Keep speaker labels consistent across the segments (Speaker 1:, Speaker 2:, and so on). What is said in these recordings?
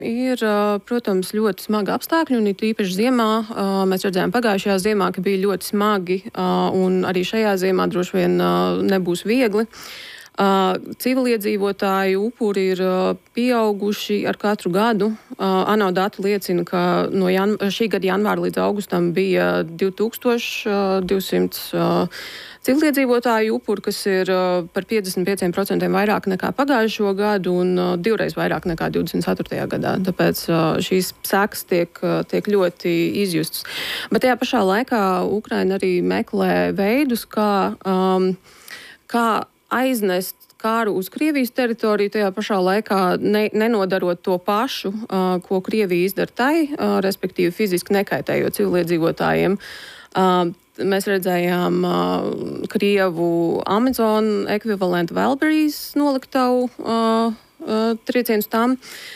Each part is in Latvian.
Speaker 1: Ir, protams, ļoti smagi apstākļi, un it īpaši ziemā. Mēs redzējām pagājušajā ziemā, ka bija ļoti smagi, un arī šajā ziemā droši vien nebūs viegli. Civiliedzīvotāju upuri ir pieauguši ar katru gadu. ANO dati liecina, ka no šī gada janvāra līdz augustam bija 2200 civiliedzīvotāju upuri, kas ir par 55% vairāk nekā pagājušo gadu un divreiz vairāk nekā 24. gadā. Tāpēc šīs sekas tiek ļoti izjustas. Bet tajā pašā laikā Ukraina arī meklē veidus, kā aiznest kāru uz Krievijas teritoriju, tajā pašā laikā nenodarot to pašu, ko Krievija izdara tai, respektīvi fiziski nekaitējot civiliedzīvotājiem. Mēs redzējām Krievu Amazon ekvivalentu Valberijas noliktavu triecienus tam.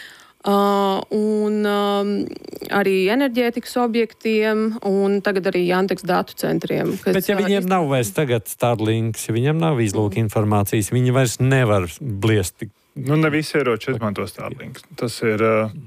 Speaker 1: Un arī enerģētikas objektiem, un tagad arī Jandex datu centriem.
Speaker 2: Bet ja viņiem nav vairs tagad Starlinks, ja viņiem nav izlūka informācijas, viņi vairs nevar bliest.
Speaker 3: Ne visi ieroči izmanto Starlinks. Tas ir...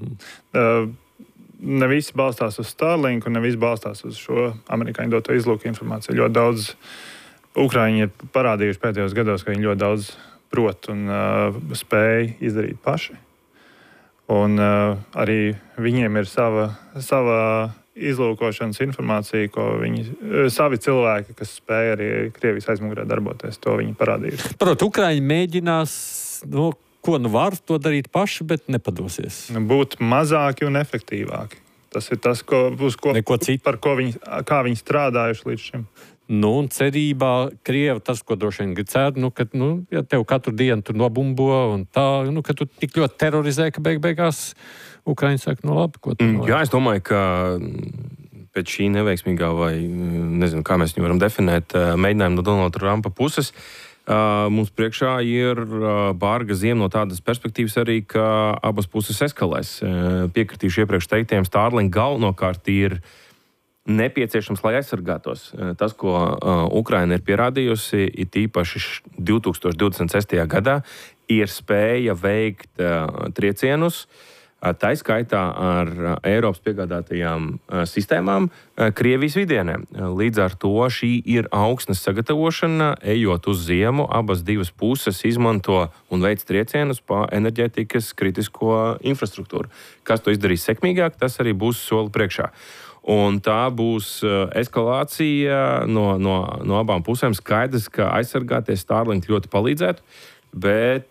Speaker 3: Ne visi balstās uz Starlinku, un ne visi balstās uz šo amerikāņu doto izlūka informāciju. Ļoti daudz Ukraiņi ir parādījuši pēdējos gados, ka viņi ļoti daudz prot un spēj izdarīt paši. Un arī viņiem ir sava izlūkošanas informācija, ko savi cilvēki, kas spēj arī Krievijas aizmugurē darboties, to viņi parādījuši.
Speaker 2: Protams, Ukraiņi mēģinās... Ko var to darīt paši, bet nepadosies.
Speaker 3: Būt mazāki un efektīvāki. Tas ir tas, kā viņi strādājuši līdz šim.
Speaker 2: Un cerībā Krievi tas, ko droši vien cer, ka ja tev katru dienu tur nobumbo un tā, ka tu tik ļoti terorizē, ka beigās Ukraiņi saka, labi, ko tu
Speaker 4: Jā, es domāju, ka pēc šī neveiksmīgā vai, nezinu, kā mēs viņu varam definēt, mēģinājumu no Donalda Trumpa puses, mums priekšā ir bārga ziema no tādas perspektīvas arī, ka abas puses eskalēs. Piekritīšu iepriekš teiktiem, Starlink galvenokārt ir nepieciešams, lai aizsargātos. Tas, ko Ukraina ir pierādījusi, ir tīpaši 2026. gadā, ir spēja veikt triecienus, tā skaitā ar Eiropas piegādātajām sistēmām Krievijas vidienē. Līdz ar to šī ir augsnes sagatavošana, ejot uz ziemu, abas divas puses izmanto un veic triecienus pa enerģētikas kritisko infrastruktūru. Kas to izdarīs sekmīgāk, tas arī būs soli priekšā. Un tā būs eskalācija no abām pusēm. Skaidrs, ka aizsargāties Starlink ļoti palīdzētu. Bet,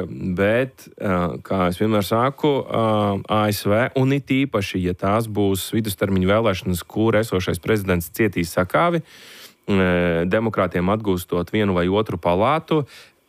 Speaker 4: kā es vienmēr saku, ASV, un it īpaši, ja tās būs vidustermiņa vēlēšanas, kur esošais prezidents cietīs sakāvi, demokrātiem atgūstot vienu vai otru palātu,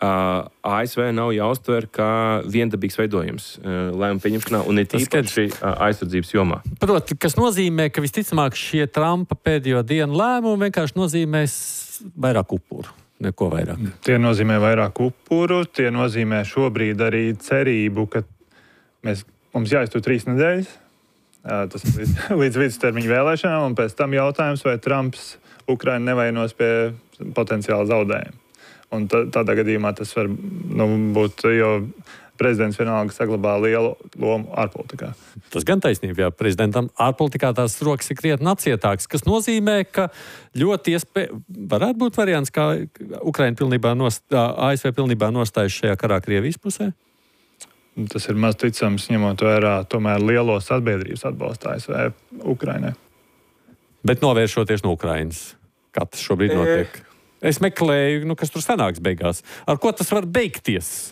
Speaker 4: ASV nav jāuztver kā viendabīgs veidojums lēmumu pieņemšanā, un it īpaši aizsardzības jomā.
Speaker 2: Proti, kas nozīmē, ka visticamāk šie Trumpa pēdējo dienu lēmumi vienkārši nozīmēs vairāk upuru. Neko vairāk.
Speaker 3: Tie nozīmē vairāk upuru, tie nozīmē šobrīd arī cerību, ka mums jāiztur 3 nedēļas, tas līdz vidustermiņa vēlēšanām, un pēc tam jautājums, vai Trumps Ukrainu nevainos pie potenciāla zaudējuma. Un tādā gadījumā tas var būt, jo prezidents vienalga saglabā lielu lomu ārpolitikā.
Speaker 2: Tas gan taisnība, jā, prezidentam ārpolitikā tās rokas ir krietni acietākas, kas nozīmē, ka ļoti varētu būt variants, kā Ukraina ASV pilnībā nostājas šajā karā Krievijas pusē?
Speaker 3: Tas ir maz ticams, ņemot vērā tomēr lielo sabiedrības atbalstu ASV Ukrainai.
Speaker 2: Bet novēršoties no Ukrainas, kā tas šobrīd notiek? Es meklēju, kas tur sanāks beigās. Ar ko tas var beigties?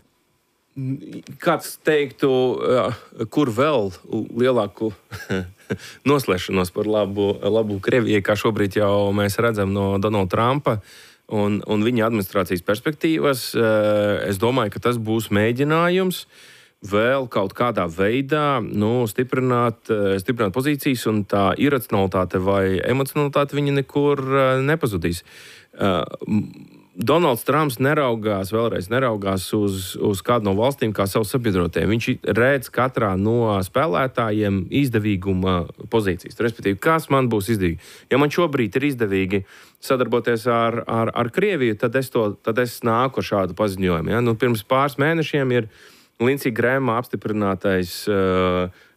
Speaker 4: Kāds teiktu, kur vēl lielāku noslēšanos par labu Krievijai, kā šobrīd jau mēs redzam no Donalda Trumpa un viņa administrācijas perspektīvas. Es domāju, ka tas būs mēģinājums vēl kaut kādā veidā stiprināt pozīcijas, un tā iracionalitāte vai emocionalitāte viņa nekur nepazudīs. Donalds Trumps neraugās uz kādu no valstīm kā savu sabiedrotēju. Viņš redz katrā no spēlētājiem izdevīguma pozīcijas. Respektīvi, kas man būs izdevīgi? Ja man šobrīd ir izdevīgi sadarboties ar Krieviju, tad es nāku ar šādu paziņojumu. Ja? Pirms pāris mēnešiem ir Lindsey Grahama apstiprinātais